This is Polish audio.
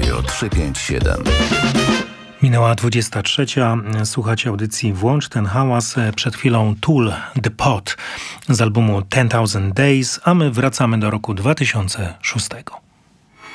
Radio 357. Minęła 23. Słuchacie audycji Włącz ten hałas. Przed chwilą Tool, The Pot z albumu 10,000 Days, a my wracamy do roku 2006.